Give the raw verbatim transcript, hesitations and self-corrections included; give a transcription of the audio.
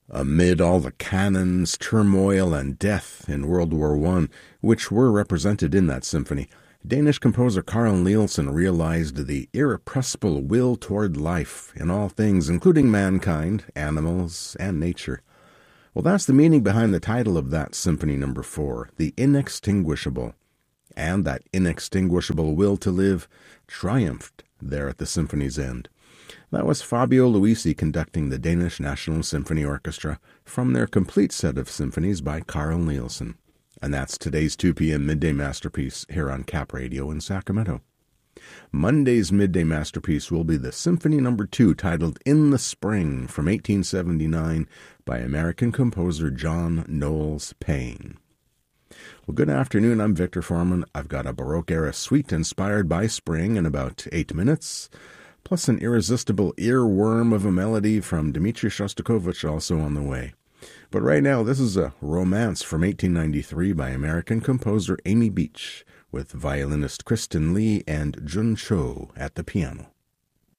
Amid all the cannons, turmoil, and death in World War One, which were represented in that symphony, Danish composer Carl Nielsen realized the irrepressible will toward life in all things, including mankind, animals, and nature. Well, that's the meaning behind the title of that Symphony Number Four, The Inextinguishable. And that inextinguishable will to live triumphed there at the symphony's end. That was Fabio Luisi conducting the Danish National Symphony Orchestra from their complete set of symphonies by Carl Nielsen. And that's today's two p.m. Midday Masterpiece here on Cap Radio in Sacramento. Monday's Midday Masterpiece will be the Symphony Number Two, titled In the Spring, from eighteen seventy-nine, by American composer John Knowles Payne. Well, good afternoon. I'm Victor Foreman. I've got a Baroque-era suite inspired by spring in about eight minutes, plus an irresistible earworm of a melody from Dmitri Shostakovich also on the way. But right now, this is a romance from eighteen ninety-three by American composer Amy Beach, with violinist Kristen Lee and Jun Cho at the piano.